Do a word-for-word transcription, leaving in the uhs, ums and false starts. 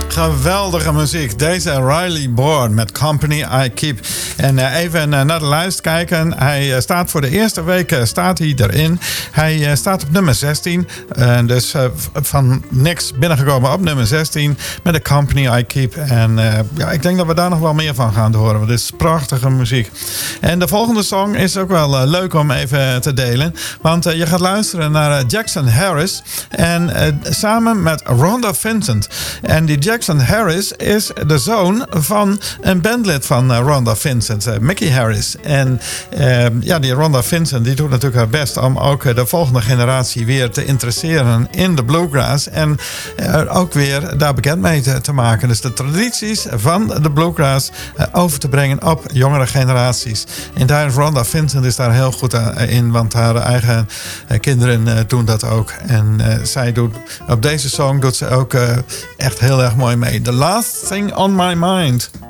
Geweldige muziek. Deze Riley Bourne met Company I Keep. En uh, even uh, naar de lijst kijken. Hij uh, staat voor de eerste week uh, staat hij erin. Hij uh, staat op nummer zestien. Uh, dus uh, van niks binnengekomen op nummer zestien. Met de Company I Keep. En uh, ja, ik denk dat we daar nog wel meer van gaan horen. Want dit is prachtige muziek. En de volgende song is ook wel uh, leuk om even te delen. Want uh, je gaat luisteren naar uh, Jackson Harris. En uh, samen met Rhonda Vincent. En die Jackson Harris is de zoon van een bandlid van uh, Rhonda Vincent, uh, Mickey Harris. En uh, ja, die Rhonda Vincent die doet natuurlijk haar best om ook uh, de volgende generatie weer te interesseren in de bluegrass. En uh, ook weer daar bekend mee te, te maken. Dus de tradities van de bluegrass uh, over te brengen op jongere generaties. En daar is Rhonda Vincent is daar heel goed uh, in, want haar eigen uh, kinderen uh, doen dat ook. En uh, zij doet op deze song doet ze ook uh, echt heel erg mooi mee. The Last Thing on My Mind.